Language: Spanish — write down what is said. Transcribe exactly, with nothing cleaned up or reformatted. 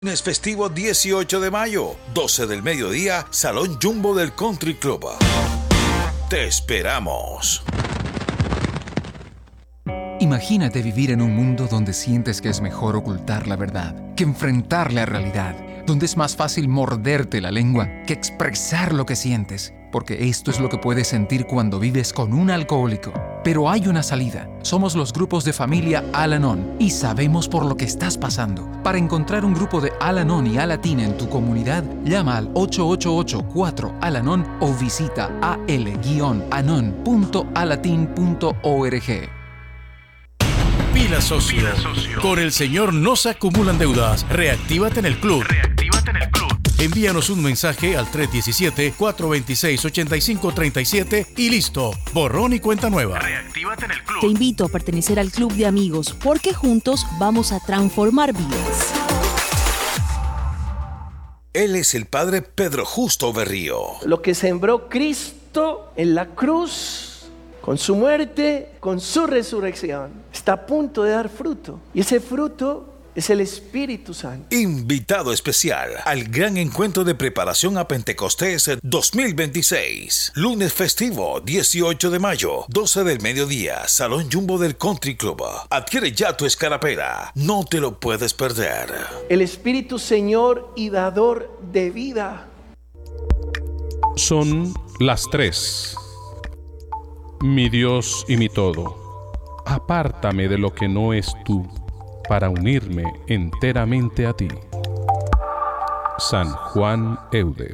Lunes festivo dieciocho de mayo, doce del mediodía, Salón Jumbo del Country Club. Te esperamos. Imagínate vivir en un mundo donde sientes que es mejor ocultar la verdad que enfrentar la realidad, donde es más fácil morderte la lengua que expresar lo que sientes, porque esto es lo que puedes sentir cuando vives con un alcohólico. Pero hay una salida. Somos los grupos de familia Al-Anon y sabemos por lo que estás pasando. Para encontrar un grupo de Al-Anon y Al-Atin en tu comunidad, llama al ocho ocho ocho cuatro Al-Anon o visita a l guion anon punto alatin punto org. Pila socio. Pila socio. Con el señor no se acumulan deudas. Reactívate en el club. Reactívate en el club. Envíanos un mensaje al tres uno siete, cuatro dos seis, ocho cinco tres siete y listo. Borrón y cuenta nueva. Reactívate en el club. Te invito a pertenecer al club de amigos porque juntos vamos a transformar vidas. Él es el padre Pedro Justo Berrío. Lo que sembró Cristo en la cruz, con su muerte, con su resurrección, está a punto de dar fruto. Y ese fruto es el Espíritu Santo. Invitado especial al gran encuentro de preparación a Pentecostés dos mil veintiséis. Lunes festivo, dieciocho de mayo, doce del mediodía, Salón Jumbo del Country Club. Adquiere ya tu escarapela. No te lo puedes perder. El Espíritu Señor y dador de vida. Son las tres. Mi Dios y mi todo. Apártame de lo que no es tú, para unirme enteramente a ti. San Juan Eudes.